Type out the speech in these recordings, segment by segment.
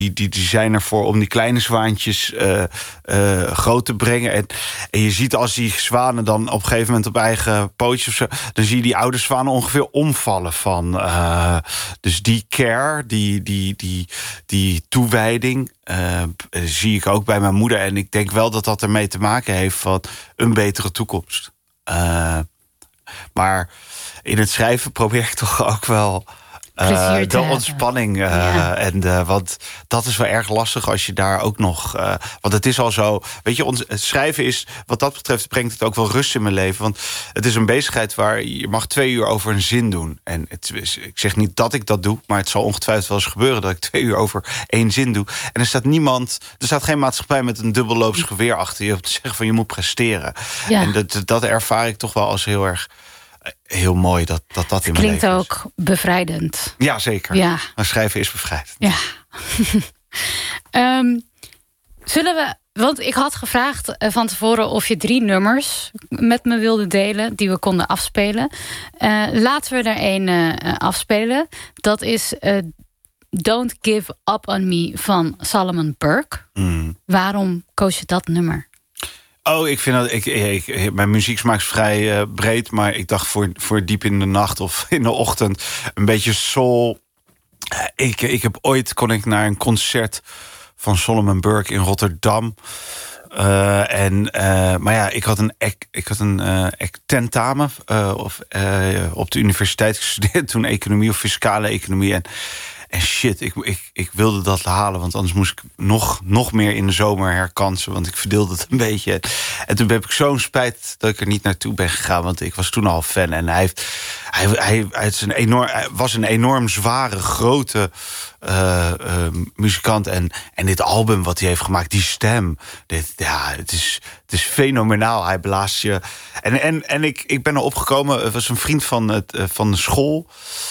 die zijn ervoor om die kleine zwaantjes groot te brengen. En je ziet als die zwanen dan op een gegeven moment op eigen pootjes of zo, dan zie je die oude zwanen ongeveer omvallen van. Dus die care, die toewijding, zie ik ook bij mijn moeder. En ik denk wel dat dat ermee te maken heeft van een betere toekomst. Maar in het schrijven probeer ik toch ook wel de ontspanning. Want dat is wel erg lastig als je daar ook nog. Want het is al zo. Weet je, het schrijven is, wat dat betreft, brengt het ook wel rust in mijn leven. Want het is een bezigheid waar je mag 2 uur over een zin doen. En ik zeg niet dat ik dat doe, maar het zal ongetwijfeld wel eens gebeuren dat ik 2 uur over 1 zin doe. En er staat geen maatschappij met een dubbelloops geweer achter je om te zeggen van je moet presteren. Ja. En dat ervaar ik toch wel als heel mooi dat in mijn leven is. Klinkt ook bevrijdend. Ja, zeker. Ja. Maar schrijven is bevrijdend. Ja. Zullen we... Want ik had gevraagd van tevoren of je 3 nummers met me wilde delen die we konden afspelen. Laten we er 1 afspelen. Dat is Don't Give Up On Me van Solomon Burke. Waarom koos je dat nummer? Oh, ik vind dat mijn muzieksmaak is vrij breed, maar ik dacht voor diep in de nacht of in de ochtend een beetje soul. Kon ik naar een concert van Solomon Burke in Rotterdam. Maar ja, ik had een tentamen op de universiteit gestudeerd toen economie of fiscale economie. En shit, ik wilde dat halen, want anders moest ik nog meer in de zomer herkansen, want ik verdeelde het een beetje. En toen heb ik zo'n spijt dat ik er niet naartoe ben gegaan, want ik was toen al fan. En hij was een enorm zware, grote muzikant. En dit album wat hij heeft gemaakt, die stem, het is fenomenaal. Hij blaast je. En ik ben erop gekomen, het was een vriend van de school.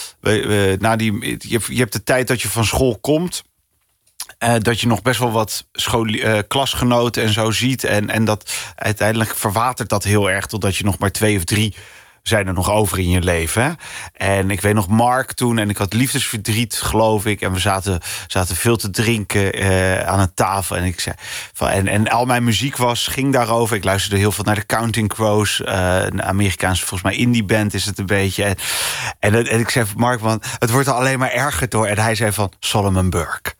Je hebt de tijd dat je van school komt, dat je nog best wel wat klasgenoten en zo ziet. En dat uiteindelijk verwatert dat heel erg, totdat je nog maar 2 of 3 zijn er nog over in je leven. Hè? En ik weet nog Mark toen, en ik had liefdesverdriet, geloof ik. En we zaten veel te drinken aan een tafel. En ik zei en al mijn muziek ging daarover. Ik luisterde heel veel naar de Counting Crows, een Amerikaanse, volgens mij indie band is het een beetje. En ik zei van Mark, man, het wordt er alleen maar erger door. En hij zei van Solomon Burke.